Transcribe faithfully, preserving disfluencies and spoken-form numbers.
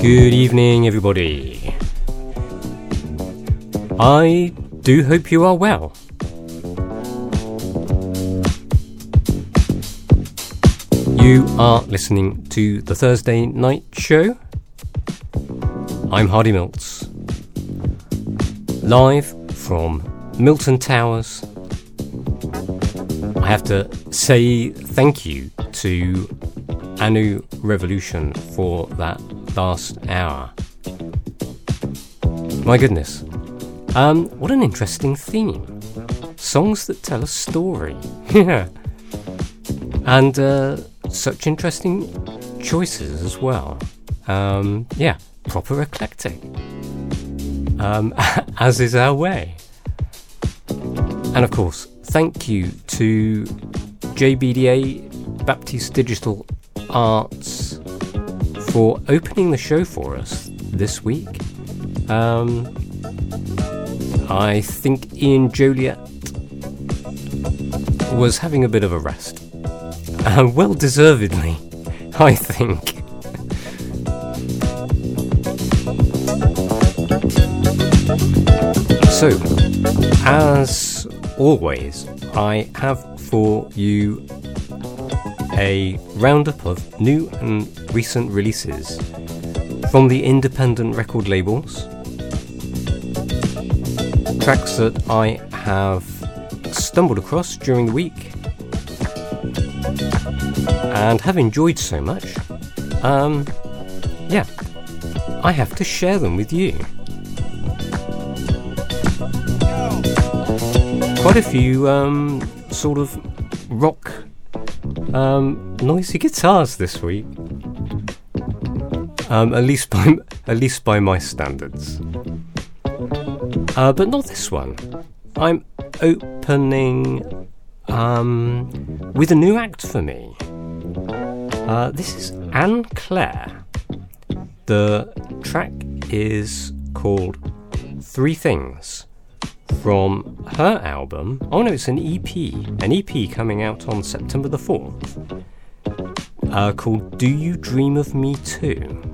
Good evening, everybody. I do hope you are well. You are listening to the Thursday Night Show. I'm Hardy Milts, live from Milton Towers. I have to say thank you to Anu Revolution for that last hour. My goodness, um, what an interesting theme. Songs that tell a story. Yeah. And uh, such interesting choices as well. Um, yeah, proper eclectic. Um, as is our way. And of course, thank you to J B D A, Baptiste Digital Arts, for opening the show for us this week. Um, I think Ian Joliet was having a bit of a rest. Uh, well deservedly, I think. So, as always, I have for you a roundup of new and recent releases from the independent record labels, tracks that I have stumbled across during the week and have enjoyed so much. Um, yeah, I have to share them with you. Quite a few um, sort of rock Um, noisy guitars this week, um, at least by at least by my standards. Uh, but not this one. I'm opening um, with a new act for me. Uh, this is Anne Claire. The track is called Three Things, from her album. Oh no, it's an E P. An E P coming out on September the fourth. Uh, called Do You Dream of Me Too?